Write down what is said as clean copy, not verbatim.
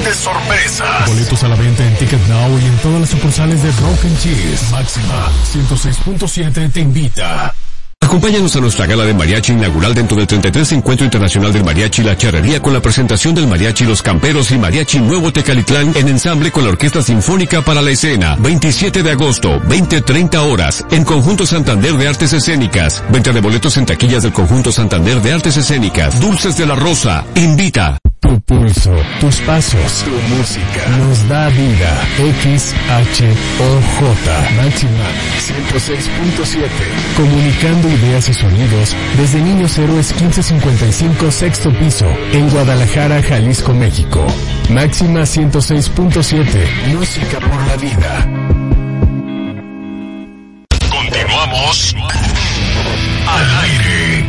de sorpresa. Boletos a la venta en Ticket Now y en todas las sucursales de Broken Cheese. Máxima 106.7 te invita. Acompáñanos a nuestra gala de mariachi inaugural dentro del 33 Encuentro Internacional del Mariachi La Charrería con la presentación del Mariachi Los Camperos y Mariachi Nuevo Tecalitlán en ensamble con la Orquesta Sinfónica para la Escena. 27 de agosto, 20:30 horas, en Conjunto Santander de Artes Escénicas. Venta de boletos en taquillas del Conjunto Santander de Artes Escénicas. Dulces de la Rosa, invita. Tu pulso, tus pasos, tu música, nos da vida. XHOJ, máxima 106.7. Comunicando ideas y sonidos desde Niños Héroes 1555, sexto piso, en Guadalajara, Jalisco, México. Máxima 106.7. Música por la vida.